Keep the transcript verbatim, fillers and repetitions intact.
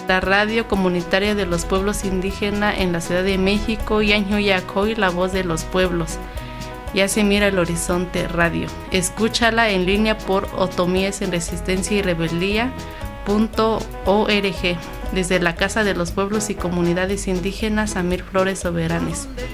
la radio comunitaria de los pueblos indígenas en la Ciudad de México, Yanhuyacoy, la voz de los pueblos. Ya se mira el horizonte radio. Escúchala en línea por otomíes en resistencia y rebeldía punto org. Desde la Casa de los Pueblos y Comunidades Indígenas, Amir Flores Soberanes.